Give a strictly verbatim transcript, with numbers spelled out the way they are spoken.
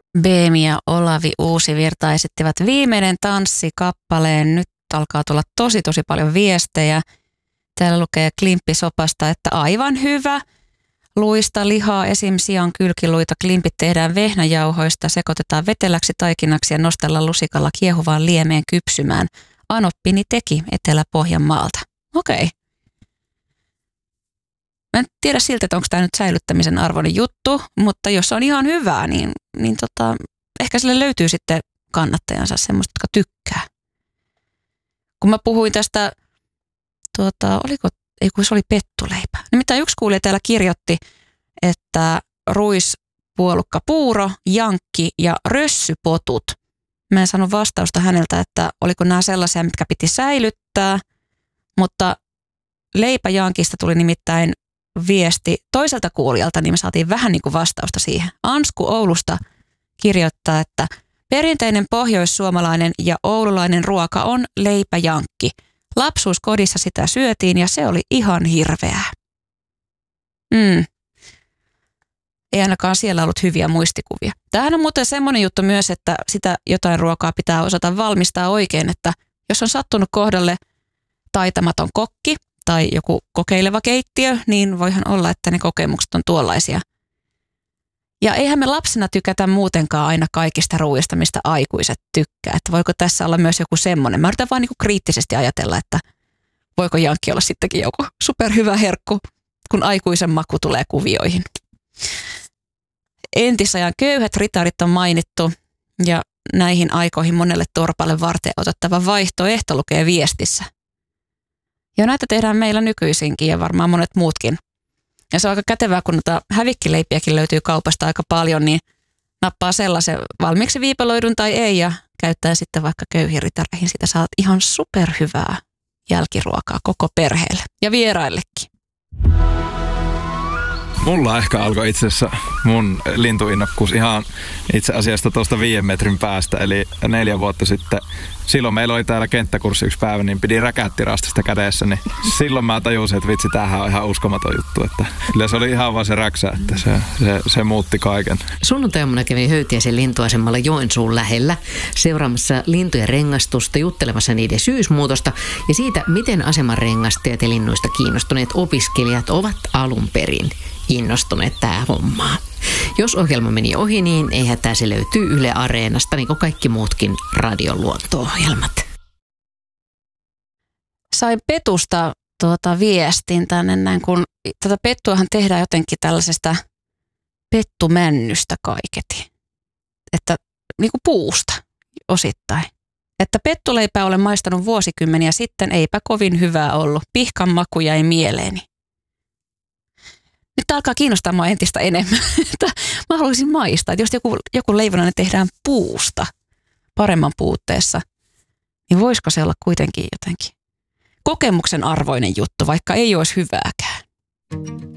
Beemi ja Olavi Uusivirta esittivät Viimeinen tanssi -kappaleen. Nyt alkaa tulla tosi tosi paljon viestejä. Täällä lukee Klimppi Sopasta, että aivan hyvä. Luista, lihaa, esim. Sian kylkiluita. Klimpit tehdään vehnäjauhoista, sekoitetaan veteläksi taikinaksi ja nostellaan lusikalla kiehuvaan liemeen kypsymään. Anoppini teki Etelä-Pohjanmaalta. Okei. Mä en tiedä siltä, että onko tämä nyt säilyttämisen arvoinen juttu, mutta jos on ihan hyvää, niin, niin tota, ehkä sille löytyy sitten kannattajansa semmoista, jotka tykkää. Kun mä puhuin tästä, tuota, oliko, ei kun se oli pettuleipä. Nimittäin yksi kuulija täällä kirjoitti, että ruis, puolukka, puuro, jankki ja rössypotut. Mä en saanut vastausta häneltä, että oliko nämä sellaisia, mitkä piti säilyttää, mutta leipäjankista tuli nimittäin viesti toiselta kuulijalta, niin me saatiin vähän niin kuin vastausta siihen. Ansku Oulusta kirjoittaa, että perinteinen pohjoissuomalainen ja oululainen ruoka on leipäjankki. Lapsuuskodissa sitä syötiin ja se oli ihan hirveää. Mm. Ei ainakaan siellä ollut hyviä muistikuvia. Tämähän on muuten semmoinen juttu myös, että sitä jotain ruokaa pitää osata valmistaa oikein, että jos on sattunut kohdalle taitamaton kokki tai joku kokeileva keittiö, niin voihan olla, että ne kokemukset on tuollaisia. Ja eihän me lapsena tykätä muutenkaan aina kaikista ruuista, mistä aikuiset tykkää. Että voiko tässä olla myös joku semmoinen. Mä yritän vaan niin kuin kriittisesti ajatella, että voiko jankki olla sittenkin joku superhyvä herkku, kun aikuisen maku tulee kuvioihin. Entisajan köyhät ritarit on mainittu ja näihin aikoihin monelle torpalle varten otettava vaihtoehto lukee viestissä. Ja näitä tehdään meillä nykyisinkin ja varmaan monet muutkin. Ja se on aika kätevää, kun noita hävikkileipiäkin löytyy kaupasta aika paljon, niin nappaa sellaisen valmiiksi viipeloidun tai ei ja käyttää sitten vaikka köyhiin ritareihin. Sitä saat ihan superhyvää jälkiruokaa koko perheelle ja vieraillekin. Mulla ehkä alkoi itse asiassa mun lintuinnokkuus ihan itse asiassa tuosta viiden metrin päästä, eli neljä vuotta sitten. Silloin meillä oli täällä kenttäkurssi yksi päivä, niin pidi räkättirastista kädessä, niin silloin mä tajusin, että vitsi, tämähän on ihan uskomaton juttu. Että kyllä se oli ihan vaan se räksä, että se, se, se muutti kaiken. Sunnuntaina kävin Höytiäisen lintuasemalla Joensuun lähellä seuraamassa lintujen rengastusta, juttelemassa niiden syysmuutosta ja siitä, miten aseman rengastajat ja linnuista kiinnostuneet opiskelijat ovat alun perin innostuneet tää hommaa. Jos ohjelma meni ohi, niin eihän tää se löytyy Yle Areenasta, niin kuin kaikki muutkin radion luonto-ohjelmat. Sain Petusta tuota viestin tänne näin, kun tätä pettuahan tehdään jotenkin tällaisesta pettumännystä kaiketi. Että niin kuin puusta osittain. Että pettuleipää olen maistanut vuosikymmeniä sitten, eipä kovin hyvää ollut. Pihkan maku jäi mieleeni. Nyt alkaa kiinnostaa mua entistä enemmän. Mä haluaisin maistaa, että jos joku, joku leivonainen tehdään puusta paremman puutteessa, niin voisiko se olla kuitenkin jotenkin kokemuksen arvoinen juttu, vaikka ei olisi hyvääkään.